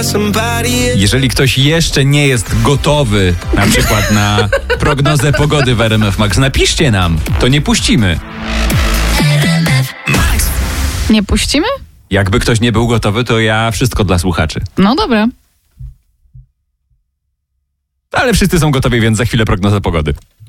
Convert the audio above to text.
Jeżeli ktoś jeszcze nie jest gotowy, na przykład na prognozę pogody w RMF Max, napiszcie nam, to nie puścimy. Nie puścimy? Jakby ktoś nie był gotowy, to ja wszystko dla słuchaczy. No dobra. Ale wszyscy są gotowi, więc za chwilę prognoza pogody.